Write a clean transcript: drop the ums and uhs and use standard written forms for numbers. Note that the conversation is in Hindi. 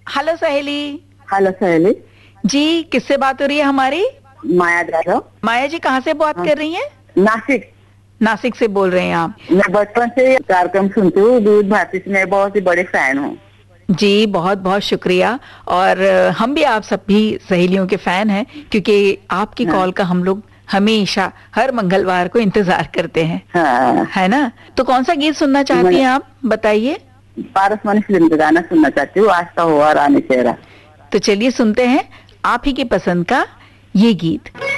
हेलो सहेली। हेलो सहेली जी, किससे बात हो रही है हमारी? माया जाधव। माया जी कहाँ से बात कर रही हैं? नासिक। नासिक से बोल रहे हैं आप? मैं बचपन से कार्यक्रम सुनती हूँ, दूध भारती से मैं बहुत ही बड़े फैन हूँ। जी बहुत बहुत शुक्रिया। और हम भी आप सभी सहेलियों के फैन हैं, क्योंकि आपकी हाँ, कॉल का हम लोग हमेशा हर मंगलवार को इंतजार करते हैं, हाँ। है ना? तो कौन सा गीत सुनना चाहती मैं हैं आप, बताइए। पारस मनी फिल्म का गाना सुनना चाहती हूँ, आज का हुआ रानी चेहरा। तो चलिए सुनते हैं आप ही की पसंद का ये गीत।